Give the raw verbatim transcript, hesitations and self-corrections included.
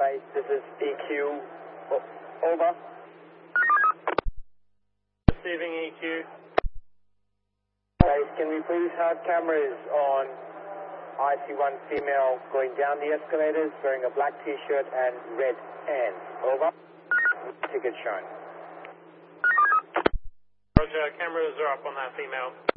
base, this is E Q. O over. Receiving E Q. Base, can we please have cameras on I C one female going down the escalators, wearing a black t-shirt and red pants? Over. Ticket shown. Roger, cameras are up on that female.